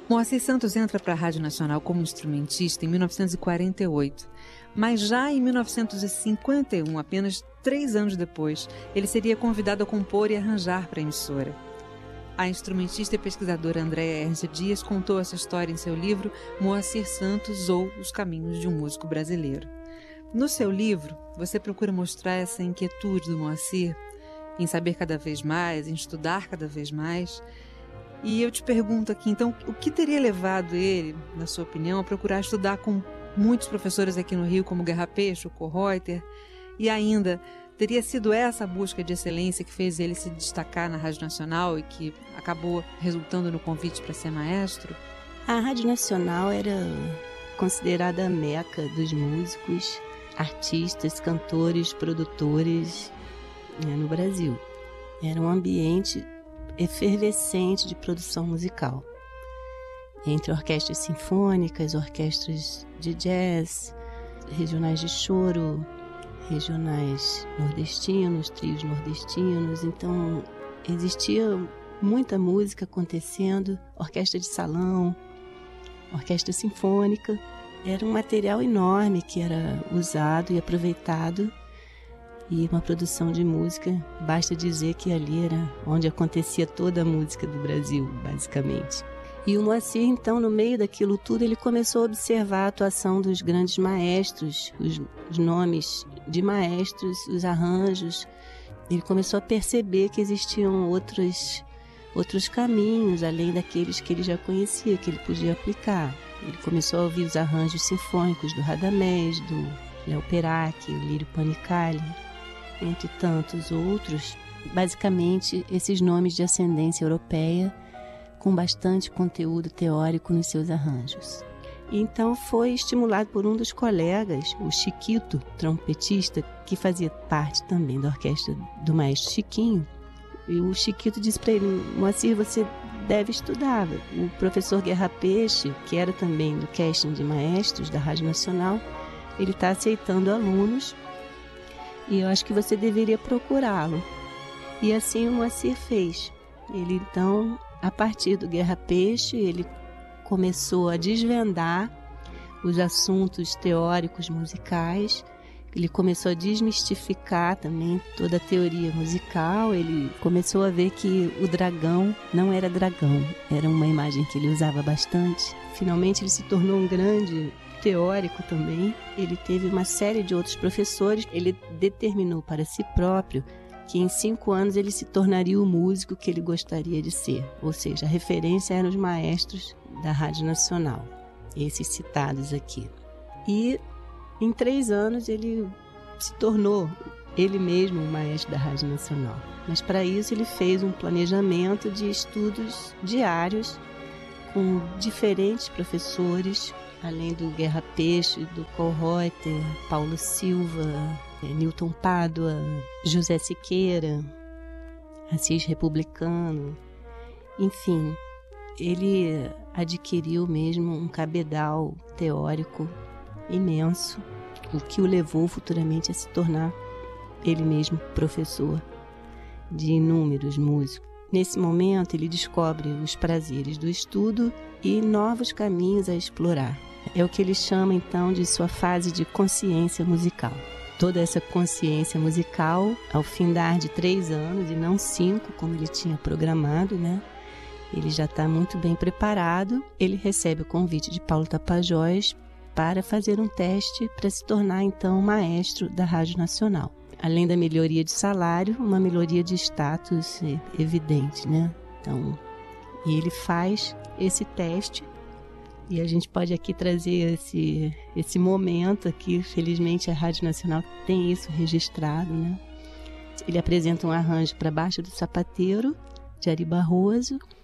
Moacir Santos entra para a Rádio Nacional como instrumentista em 1948, mas já em 1951, apenas 3 anos depois, ele seria convidado a compor e arranjar para a emissora. A instrumentista e pesquisadora Andréa Ernst Dias contou essa história em seu livro Moacir Santos ou Os Caminhos de um Músico Brasileiro. No seu livro, você procura mostrar essa inquietude do Moacir em saber cada vez mais, em estudar cada vez mais. E eu te pergunto aqui, então, o que teria levado ele, na sua opinião, a procurar estudar com muitos professores aqui no Rio, como Guerra Peixe, o Kohreuter, e ainda, teria sido essa a busca de excelência que fez ele se destacar na Rádio Nacional e que acabou resultando no convite para ser maestro? A Rádio Nacional era considerada a meca dos músicos, artistas, cantores, produtores, no Brasil. Era um ambiente efervescente de produção musical, entre orquestras sinfônicas, orquestras de jazz, regionais de choro, regionais nordestinos, trios nordestinos. Então existia muita música acontecendo, orquestra de salão, orquestra sinfônica. Era um material enorme que era usado e aproveitado, e uma produção de música, basta dizer que ali era onde acontecia toda a música do Brasil, basicamente. E o Moacir, então, no meio daquilo tudo, ele começou a observar a atuação dos grandes maestros, os nomes de maestros, os arranjos. Ele começou a perceber que existiam outros caminhos, além daqueles que ele já conhecia, que ele podia aplicar. Ele começou a ouvir os arranjos sinfônicos do Radamés, do Léo Peracchi, o Lírio Panicali, entre tantos outros, basicamente esses nomes de ascendência europeia com bastante conteúdo teórico nos seus arranjos. Então foi estimulado por um dos colegas, o Chiquito, trompetista, que fazia parte também da orquestra do maestro Chiquinho. E o Chiquito disse para ele: Moacir, você deve estudar. O professor Guerra Peixe, que era também do casting de maestros da Rádio Nacional, ele está aceitando alunos e eu acho que você deveria procurá-lo. E assim o Moacir fez. Ele então, a partir do Guerra Peixe, ele começou a desvendar os assuntos teóricos musicais. Ele começou a desmistificar também toda a teoria musical. Ele começou a ver que o dragão não era dragão, era uma imagem que ele usava bastante. Finalmente ele se tornou um grande teórico também. Ele teve uma série de outros professores. Ele determinou para si próprio que em 5 anos ele se tornaria o músico que ele gostaria de ser. Ou seja, a referência eram os maestros da Rádio Nacional, esses citados aqui. E em 3 anos ele se tornou ele mesmo o maestro da Rádio Nacional. Mas para isso ele fez um planejamento de estudos diários com diferentes professores, além do Guerra Peixe, do Kohreuter, Paulo Silva, Newton Pádua, José Siqueira, Assis Republicano. Enfim, ele adquiriu mesmo um cabedal teórico imenso, o que o levou futuramente a se tornar ele mesmo professor de inúmeros músicos. Nesse momento, ele descobre os prazeres do estudo e novos caminhos a explorar. É o que ele chama, então, de sua fase de consciência musical. Toda essa consciência musical, ao findar de 3 anos, e não 5, como ele tinha programado, né? Ele já está muito bem preparado. Ele recebe o convite de Paulo Tapajós para fazer um teste para se tornar, então, maestro da Rádio Nacional. Além da melhoria de salário, uma melhoria de status evidente, né? Então, ele faz esse teste e a gente pode aqui trazer esse momento aqui. Felizmente, a Rádio Nacional tem isso registrado, né? Ele apresenta um arranjo para Baixo do Sapateiro, de Ari Barroso,